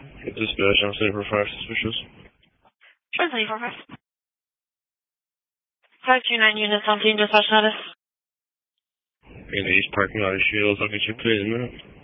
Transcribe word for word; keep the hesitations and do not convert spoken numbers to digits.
Dispatch, I'm sitting for five suspicious. Sure, three four five. five two nine units on team dispatch status. In the east parking lot of Shields, I'll get you paid in a minute.